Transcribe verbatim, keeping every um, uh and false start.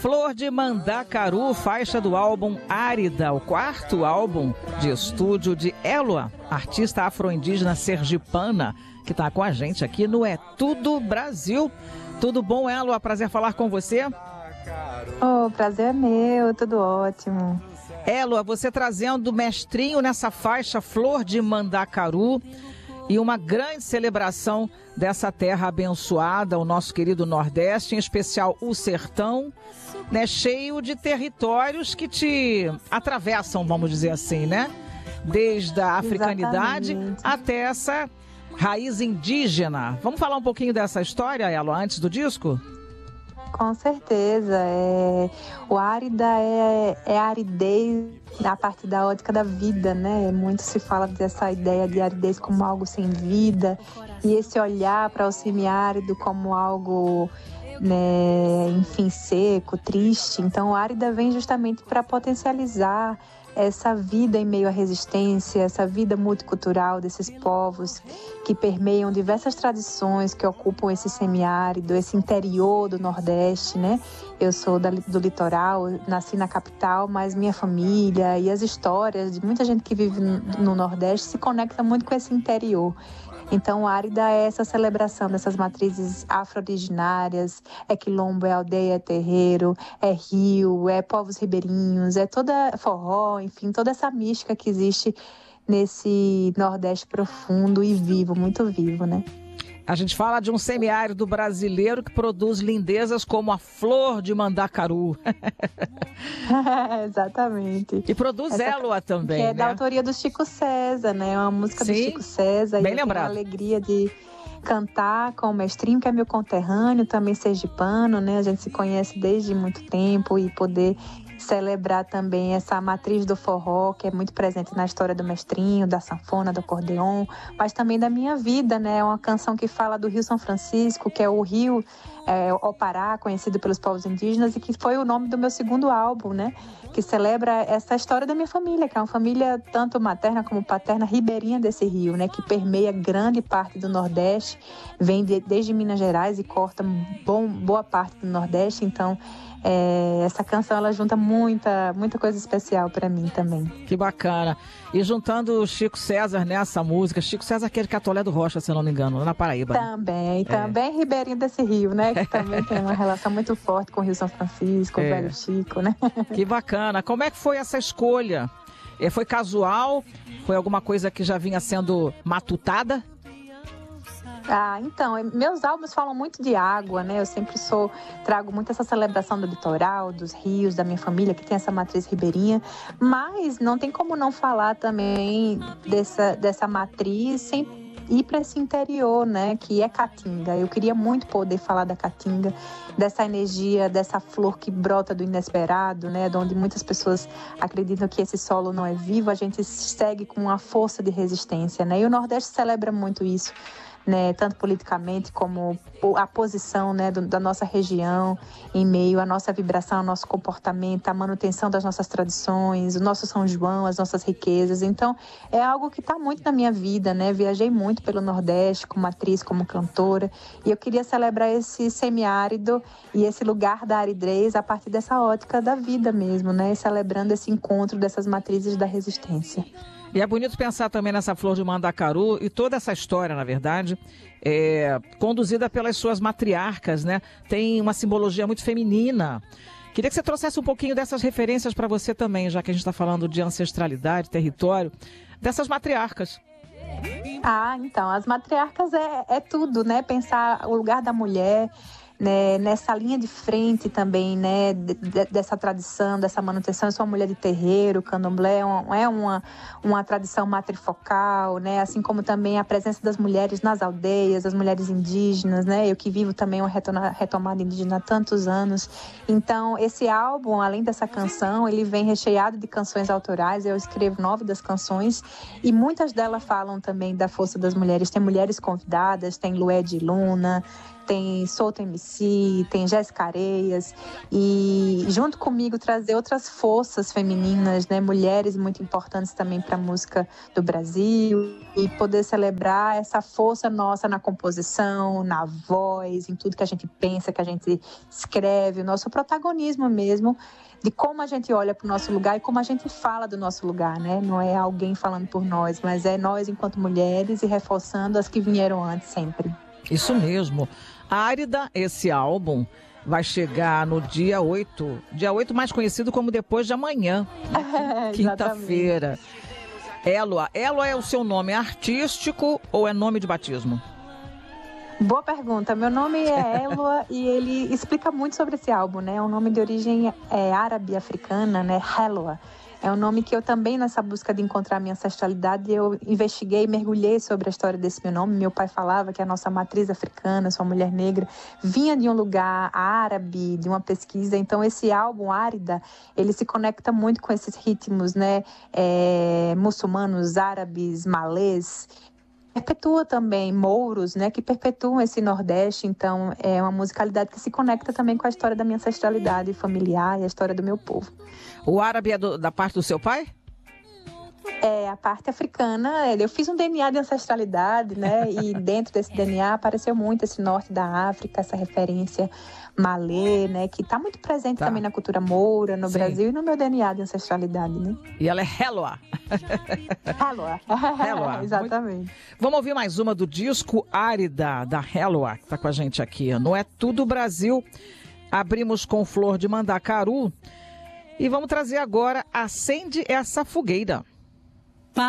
Flor de Mandacaru, faixa do álbum Árida, o quarto álbum de estúdio de Élua, artista afro-indígena sergipana, que está com a gente aqui no É Tudo Brasil. Tudo bom, Élua? Prazer falar com você. Oh, prazer é meu, tudo ótimo. Élua, você trazendo mestrinho nessa faixa Flor de Mandacaru e uma grande celebração dessa terra abençoada, o nosso querido Nordeste, em especial o Sertão, né, cheio de territórios que te atravessam, vamos dizer assim, né? Desde a africanidade Exatamente. Até essa raiz indígena. Vamos falar um pouquinho dessa história, Élua, antes do disco? Com certeza. É... O Árida é, é aridez a partir da ótica da vida, né? Muito se fala dessa ideia de aridez como algo sem vida e esse olhar para o semiárido como algo, né, enfim, seco, triste. Então, o Árida vem justamente para potencializar essa vida em meio à resistência, essa vida multicultural desses povos que permeiam diversas tradições que ocupam esse semiárido, esse interior do Nordeste, né? Eu sou da, do litoral, nasci na capital, mas minha família e as histórias de muita gente que vive no, no Nordeste se conectam muito com esse interior. Então, o Árida é essa celebração dessas matrizes afro-originárias, é quilombo, é aldeia, é terreiro, é rio, é povos ribeirinhos, é toda forró, enfim, toda essa mística que existe nesse Nordeste profundo e vivo, muito vivo, né? A gente fala de um semiárido brasileiro que produz lindezas como a Flor de Mandacaru. Exatamente. E produz Essa, Élua também, que é né? da autoria do Chico César, né? Uma música Sim, do Chico César. Bem e lembrado. Eu tenho a alegria de cantar com o mestrinho, que é meu conterrâneo, também sergipano, né? A gente se conhece desde muito tempo e poder celebrar também essa matriz do forró, que é muito presente na história do mestrinho, da sanfona, do acordeon, mas também da minha vida, né? É uma canção que fala do Rio São Francisco, que é o rio é, Opará, conhecido pelos povos indígenas, e que foi o nome do meu segundo álbum, né? Que celebra essa história da minha família, que é uma família tanto materna como paterna, ribeirinha desse rio, né? Que permeia grande parte do Nordeste, vem de, desde Minas Gerais e corta bom, boa parte do Nordeste, então É, essa canção ela junta muita, muita coisa especial para mim também. Que bacana. E juntando o Chico César nessa música, Chico César que é de Catolé do Rocha, se eu não me engano, lá na Paraíba. Também, é. também ribeirinho desse rio, né? Que também tem uma relação muito forte com o Rio São Francisco, é. o velho Chico, né? Que bacana. Como é que foi essa escolha? Foi casual? Foi alguma coisa que já vinha sendo matutada? Ah, então, meus álbuns falam muito de água, né? Eu sempre sou, trago muito essa celebração do litoral, dos rios, da minha família, que tem essa matriz ribeirinha, mas não tem como não falar também dessa, dessa matriz sem ir para esse interior, né? Que é Caatinga. Eu queria muito poder falar da Caatinga, dessa energia, dessa flor que brota do inesperado, né? De onde muitas pessoas acreditam que esse solo não é vivo, a gente segue com uma força de resistência, né? E o Nordeste celebra muito isso, né, tanto politicamente como a posição, né, do, da nossa região em meio à nossa vibração, ao nosso comportamento, a manutenção das nossas tradições, o nosso São João, as nossas riquezas. Então, é algo que está muito na minha vida, né? Viajei muito pelo Nordeste como atriz, como cantora, e eu queria celebrar esse semiárido e esse lugar da aridez a partir dessa ótica da vida mesmo, né? Celebrando esse encontro dessas matrizes da resistência. E é bonito pensar também nessa Flor de Mandacaru e toda essa história, na verdade, é, conduzida pelas suas matriarcas, né? Tem uma simbologia muito feminina. Queria que você trouxesse um pouquinho dessas referências para você também, já que a gente está falando de ancestralidade, território, dessas matriarcas. Ah, então, as matriarcas é, é tudo, né? Pensar o lugar da mulher, né, nessa linha de frente também, né, de, de, dessa tradição, dessa manutenção. Eu sou uma mulher de terreiro, candomblé é uma, é uma, uma tradição matrifocal, né, assim como também a presença das mulheres nas aldeias, as mulheres indígenas, né, eu que vivo também uma retomada indígena há tantos anos. Então, esse álbum, além dessa canção, ele vem recheado de canções autorais. Eu escrevo nove das canções e muitas delas falam também da força das mulheres. Tem mulheres convidadas, tem Lué de Luna, tem Souto M C, tem Jéssica Areias, e junto comigo trazer outras forças femininas, né, mulheres muito importantes também para a música do Brasil, e poder celebrar essa força nossa na composição, na voz, em tudo que a gente pensa, que a gente escreve, o nosso protagonismo mesmo, de como a gente olha para o nosso lugar e como a gente fala do nosso lugar, né? Não é alguém falando por nós, mas é nós enquanto mulheres e reforçando as que vieram antes sempre. Isso mesmo. Árida, esse álbum vai chegar no dia oito, dia oito mais conhecido como depois de amanhã, né? Quinta-feira. Eloa, Eloa é o seu nome artístico ou é nome de batismo? Boa pergunta. Meu nome é Eloa e ele explica muito sobre esse álbum, né? É um nome de origem é, árabe africana, né? Eloa. É um nome que eu também, nessa busca de encontrar minha ancestralidade, eu investiguei, mergulhei sobre a história desse meu nome. Meu pai falava que a nossa matriz africana, sua mulher negra, vinha de um lugar árabe, de uma pesquisa. Então, esse álbum, Árida, ele se conecta muito com esses ritmos, né? É, muçulmanos, árabes, malês. Perpetua também mouros, né, que perpetuam esse Nordeste, então é uma musicalidade que se conecta também com a história da minha ancestralidade familiar e a história do meu povo. O árabe é do, da parte do seu pai? É, a parte africana, eu fiz um D N A de ancestralidade, né, e dentro desse D N A apareceu muito esse norte da África, essa referência malê, né, que está muito presente tá. também na cultura moura, no Sim. Brasil e no meu D N A de ancestralidade, né. E ela é Eloa. Eloa. Eloa. Exatamente. Muito... Vamos ouvir mais uma do disco Árida, da Eloa, que está com a gente aqui. Não é tudo Brasil. Abrimos com Flor de Mandacaru. E vamos trazer agora Acende Essa Fogueira.